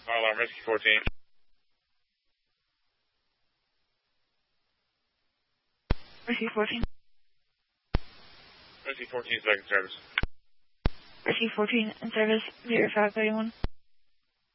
Fire alarm, Rescue 14. Rescue 14. Rescue 14 second service. Rescue 14 in service, 0531.